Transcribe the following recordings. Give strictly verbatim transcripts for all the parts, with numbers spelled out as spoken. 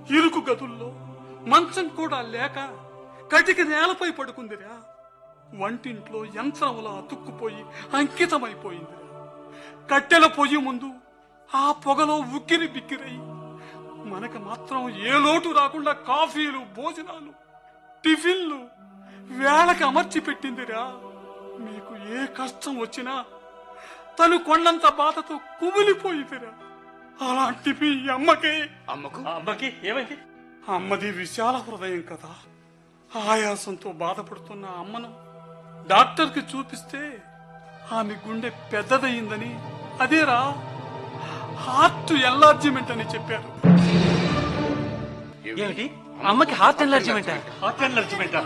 ఇరుకు గదుల్లో మంచం కూడా లేక కటిక నేలపై పడుకుందిరా. వంటింట్లో యంత్రములా అతుక్కుపోయి అంకితమైపోయిందిరా. కట్టెల పొయ్యి ముందు ఆ పొగలో ఉక్కిరి బిక్కిరై మనకు మాత్రం ఏ లోటు రాకుండా కాఫీలు, భోజనాలు, టిఫిన్లు వేళకి అమర్చి పెట్టిందిరా. మీకు ఏ కష్టం వచ్చినా తను కొండంత బాధతో కుమిలిపోయిందిరా. అలాంటి మీ అమ్మకే అమ్మకు అమ్మకి ఏమైంది? అమ్మది విశాల హృదయం కదా. ఆయాసంతో బాధపడుతున్న అమ్మను డాక్టర్కి చూపిస్తే ఆమె గుండె పెద్దదయ్యిందని, అదేరా హార్ట్ ఎన్లార్జిమెంట్ అని చెప్పారు. ఏమిటి? అమ్మకి హార్ట్ ఎన్లార్జిమెంట్? హార్ట్ ఎన్లార్జిమెంట్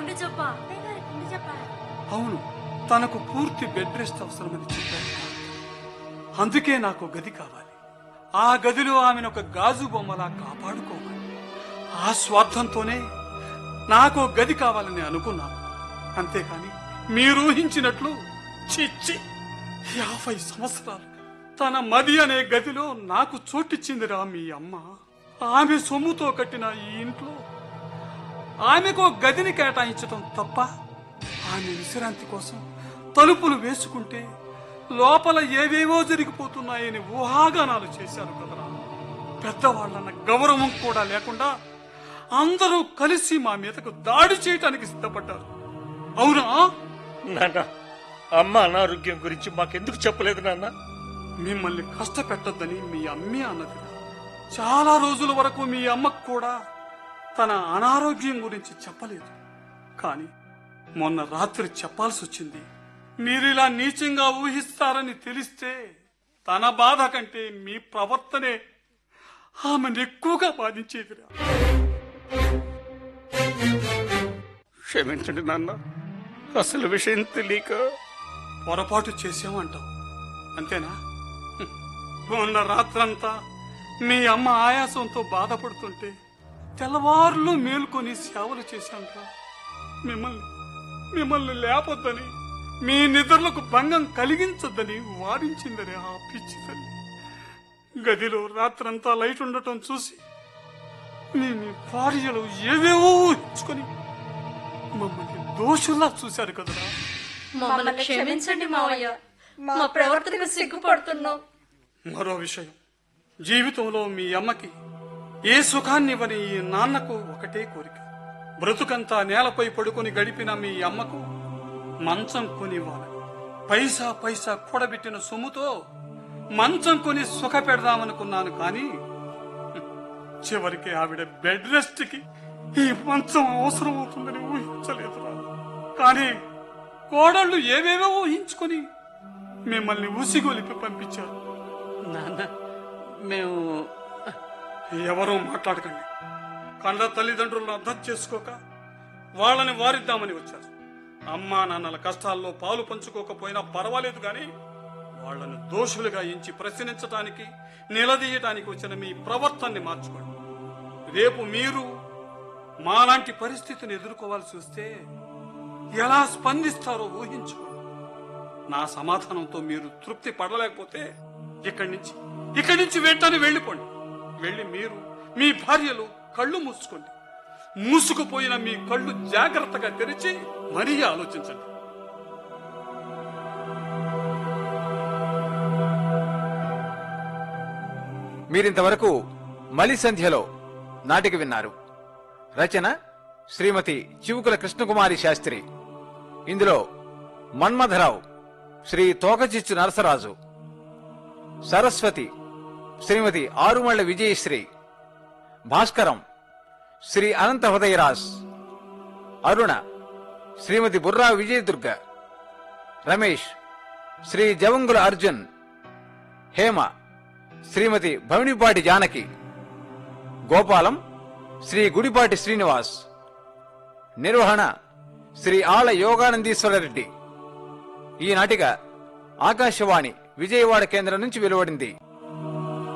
అవును, తనకు పూర్తి బెడ్ రెస్ట్ అవసరమని చెప్పారు. అందుకే నాకు గది కావాలి. ఆ గదిలో ఆమెను ఒక గాజు బొమ్మలా కాపాడుకోవాలి. ఆ స్వార్థంతోనే నాకు గది కావాలని అనుకున్నాను. అంతేకాని మీరు ఊహించినట్లు చిచ్చి యాభై సంవత్సరాలు తన మది అనే గదిలో నాకు చోటిచ్చిందిరా మీ అమ్మ. ఆమె సొమ్ముతో కట్టిన ఈ ఇంట్లో ఆమెకు గదిని కేటాయించటం తప్ప, ఆమె విశ్రాంతి కోసం తలుపులు వేసుకుంటే లోపల ఏవేవో జరిగిపోతున్నాయని ఊహాగానాలు చేశారు కదరా. పెద్దవాళ్ళన్న గౌరవం కూడా లేకుండా అందరూ కలిసి మా మీదకు దాడి చేయటానికి సిద్ధపడ్డారు. అవునా నాన్న? అమ్మ అనారోగ్యం గురించి మాకెందుకు చెప్పలేదు నాన్న? మిమ్మల్ని కష్టపెట్టొద్దని మీ అమ్మే అన్నది. చాలా రోజుల వరకు మీ అమ్మకు కూడా తన అనారోగ్యం గురించి చెప్పలేదు. కానీ మొన్న రాత్రి చెప్పాల్సి వచ్చింది. మీరిలా నీచంగా ఊహిస్తారని తెలిస్తే తన బాధ కంటే మీ ప్రవర్తనే ఆమెను ఎక్కువగా బాధించేదిరా. క్షమించండి నాన్న, అసలు విషయం తెలియక పొరపాటు చేసామంటావు అంతేనా? మొన్న రాత్రంతా మీ అమ్మ ఆయాసంతో బాధపడుతుంటే తెల్లవారులు మేలుకొని సేవలు చేశాంట్రా. మిమ్మల్ని మిమ్మల్ని లేపొద్దని, మీ నిద్రలకు భంగం కలిగించొద్దని వారించిందరే ఆ పిచ్చి తల్లి. గదిలో రాత్రంతా లైట్ ఉండటం చూసి మీ మీ భార్యలు ఏవేవో ఊహించుకొని మమ్మల్ని దోషుల్లా చూశారు కదరా. మమ్మల్ని క్షమించండి మావయ్య, మా ప్రవర్తనకు సిగ్గుపడుతున్నాం. మరో విషయం, జీవితంలో మీ అమ్మకి ఏ సుఖాన్నివ్వని ఈ నాన్నకు ఒకటే కోరిక. బ్రతుకంతా నేలపై పడుకొని గడిపిన మీ అమ్మకు మంచం కొనివ్వాలి. పైసా పైసా కూడబెట్టిన సొమ్ముతో మంచం కొని సుఖ పెడదామనుకున్నాను. కానీ చివరికి ఆవిడ బెడ్ రెస్ట్ కి ఈ మంచం అవసరం అవుతుందని ఊహించలేదురా. కానీ కోడళ్లు ఏవేవో ఊహించుకొని మిమ్మల్ని ఉసిగొలిపి పంపించారు. నాన్న, మేము ఎవరూ మాట్లాడకండి. కన్న తల్లిదండ్రులను అర్థం చేసుకోక వాళ్ళని వారిద్దామని వచ్చారు. అమ్మా నాన్నల కష్టాల్లో పాలు పంచుకోకపోయినా పర్వాలేదు, కానీ వాళ్లను దోషులుగా ఎంచి ప్రశ్నించడానికి, నిలదీయటానికి వచ్చిన మీ ప్రవర్తనని మార్చుకోండి. రేపు మీరు మాలాంటి పరిస్థితిని ఎదుర్కోవాల్సి వస్తే ఎలా స్పందిస్తారో ఊహించుకోండి. నా సమాధానంతో మీరు తృప్తి పడలేకపోతే ఇక్కడి నుంచి ఇక్కడి నుంచి వెంటనే వెళ్ళిపోండి. వెళ్ళి మీరు మీ భార్యలు కళ్ళు మూసుకోండి. మూసుకుపోయిన మీ కళ్ళు జాగ్రత్తగా తెరిచి మరీ ఆలోచించండి. మీరింతవరకు మలి సంధ్యలో నాటిక విన్నారు. రచన శ్రీమతి చివుకుల కృష్ణకుమారి శాస్త్రి. ఇందులో మన్మథరావు శ్రీ తోకచిచ్చు నరసరాజు, సరస్వతి శ్రీమతి ఆరుమళ్ల విజయశ్రీ, భాస్కరం శ్రీ అనంత హృదయరాజ్, అరుణ శ్రీమతి బుర్రా విజయదుర్గ, రమేష్ శ్రీ జవంగుల అర్జున్, హేమ శ్రీమతి భవనిపాటి జానకి, గోపాలం శ్రీ గుడిపాటి శ్రీనివాస్, నిర్వహణ శ్రీ ఆళ్ల యోగానందీశ్వరరెడ్డి. ఈ నాటిక ఆకాశవాణి విజయవాడ కేంద్రం నుంచి వెలువడింది.